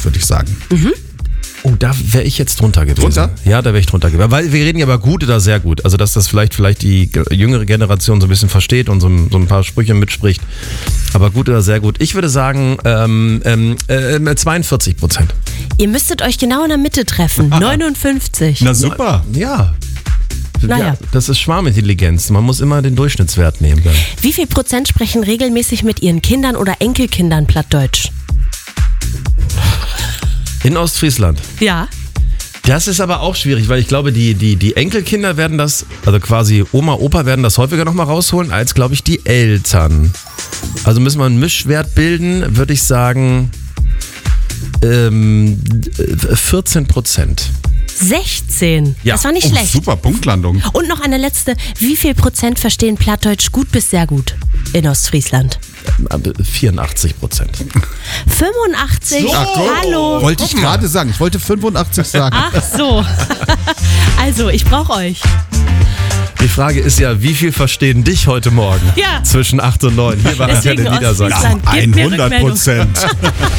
würde ich sagen. Oh, da wäre ich jetzt drunter gewesen. Drunter? Ja, da wäre ich drunter gewesen. Weil wir reden ja über gut oder sehr gut. Also, dass das vielleicht die jüngere Generation so ein bisschen versteht und so ein paar Sprüche mitspricht. Aber gut oder sehr gut. Ich würde sagen 42%. Ihr müsstet euch genau in der Mitte treffen. 59. Na super. Ja. Naja. Ja, das ist Schwarmintelligenz. Man muss immer den Durchschnittswert nehmen. Dann. Wie viel Prozent sprechen regelmäßig mit ihren Kindern oder Enkelkindern Plattdeutsch? In Ostfriesland. Ja. Das ist aber auch schwierig, weil ich glaube, die Enkelkinder werden das, also quasi Oma, Opa werden das häufiger nochmal rausholen, als, glaube ich, die Eltern. Also müssen wir einen Mischwert bilden, würde ich sagen 14%. 16. Ja. Das war nicht Oh, schlecht. super, Punktlandung. Und noch eine letzte. Wie viel Prozent verstehen Plattdeutsch gut bis sehr gut in Ostfriesland? 84%. 85. Ach, gut. Hallo. Wollte ich gerade sagen. Ich wollte 85 sagen. Ach so. Also, ich brauche euch. Die Frage ist ja, wie viel verstehen dich heute Morgen? Ja. Zwischen 8 und 9. Hier bei Deswegen Antenne Niedersachsen. Ostfriesland, gebt mir Rückmeldung. 100%.